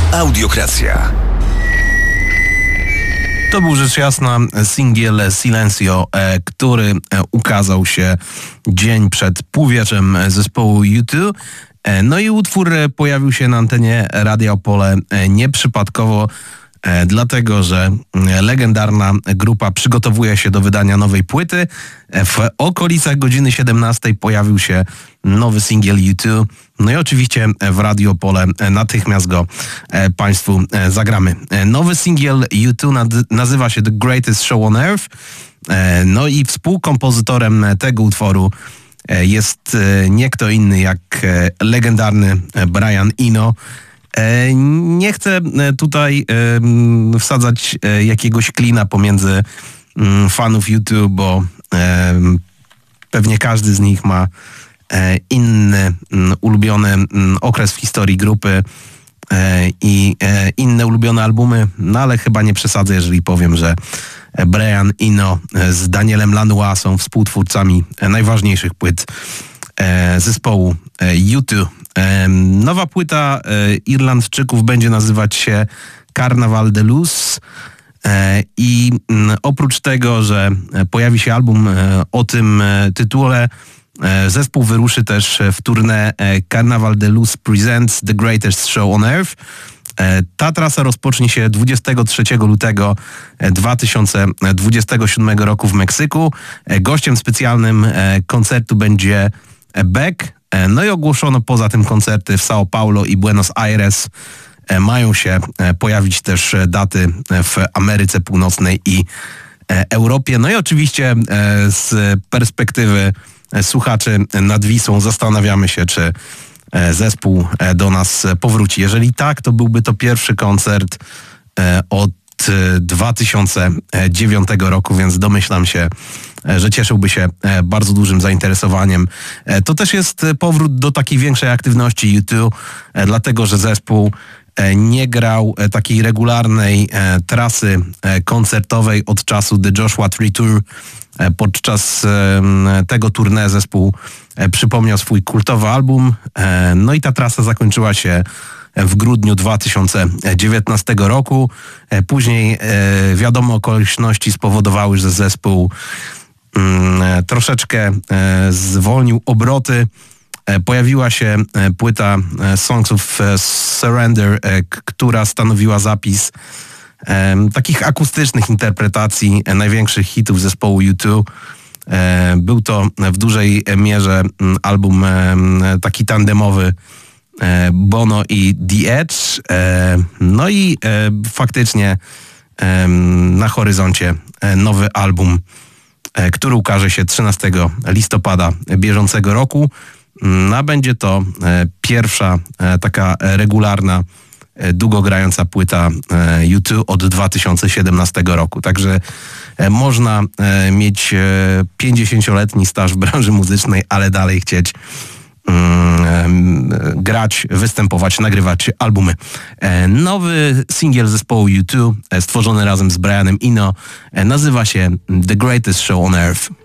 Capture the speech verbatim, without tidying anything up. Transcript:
Audiokracja. To był rzecz jasna singiel Silencio, e, który e, ukazał się dzień przed półwieczem zespołu U dwa. E, no i utwór e, pojawił się na antenie Radia Opole e, nieprzypadkowo, e, dlatego że e, legendarna grupa przygotowuje się do wydania nowej płyty. E, w okolicach godziny siedemnastej pojawił się nowy singiel U dwa. No i oczywiście w Radio Opole natychmiast go e, Państwu e, zagramy. E, nowy singiel U dwa nad, nazywa się The Greatest Show on Earth. E, no i współkompozytorem tego utworu e, jest e, nie kto inny jak e, legendarny Brian Eno. E, nie chcę e, tutaj e, wsadzać e, jakiegoś klina pomiędzy m, fanów U dwa, bo e, pewnie każdy z nich ma inny ulubiony okres w historii grupy i inne ulubione albumy, no ale chyba nie przesadzę, jeżeli powiem, że Brian Eno z Danielem Lanois są współtwórcami najważniejszych płyt zespołu U dwa. Nowa płyta Irlandczyków będzie nazywać się Carnaval de Luz i oprócz tego, że pojawi się album o tym tytule, zespół wyruszy też w tournée Carnaval de Luz Presents The Greatest Show on Earth. Ta trasa rozpocznie się dwudziestego trzeciego lutego dwa tysiące dwudziestego siódmego roku w Meksyku. Gościem specjalnym koncertu będzie Beck. No i ogłoszono poza tym koncerty w São Paulo i Buenos Aires. Mają się pojawić też daty w Ameryce Północnej i Europie. No i oczywiście z perspektywy słuchaczy nad Wisłą zastanawiamy się, czy zespół do nas powróci. Jeżeli tak, to byłby to pierwszy koncert od dwa tysiące dziewiątego roku, więc domyślam się, że cieszyłby się bardzo dużym zainteresowaniem. To też jest powrót do takiej większej aktywności U dwa, dlatego że zespół nie grał takiej regularnej trasy koncertowej od czasu The Joshua Tree Tour. Podczas tego tournée zespół przypomniał swój kultowy album. No i ta trasa zakończyła się w grudniu dwa tysiące dziewiętnastego roku. Później wiadome okoliczności spowodowały, że zespół troszeczkę zwolnił obroty. Pojawiła się płyta Songs of Surrender, która stanowiła zapis takich akustycznych interpretacji największych hitów zespołu U dwa. Był to w dużej mierze album taki tandemowy Bono i The Edge. No i faktycznie na horyzoncie nowy album, który ukaże się trzynastego listopada bieżącego roku. A będzie to pierwsza taka regularna, długo grająca płyta U dwa od dwa tysiące siedemnastego roku. Także można mieć pięćdziesięcioletni staż w branży muzycznej, ale dalej chcieć um, grać, występować, nagrywać albumy. Nowy singiel zespołu U dwa, stworzony razem z Brianem Eno, nazywa się The Greatest Show on Earth.